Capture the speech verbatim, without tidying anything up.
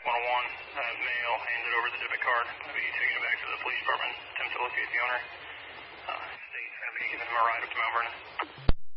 one oh one, uh, male, handed over the debit card. I'll be taking it back to the police department, attempt to locate the owner. Uh, state's going to be giving him a ride up to Mount Vernon.